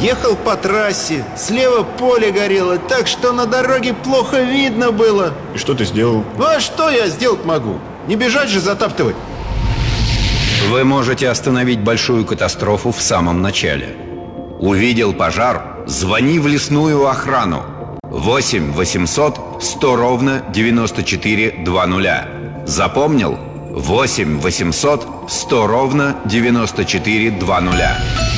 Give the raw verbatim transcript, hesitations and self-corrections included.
Ехал по трассе, слева поле горело, так что на дороге плохо видно было. И что ты сделал? Ну а что я сделать могу? Не бежать же затаптывать. Вы можете остановить большую катастрофу в самом начале. Увидел пожар? Звони в лесную охрану. восемь восемьсот сто ровно девяносто четыре двадцать. Запомнил? восемь восемьсот сто ровно девяносто четыре двадцать.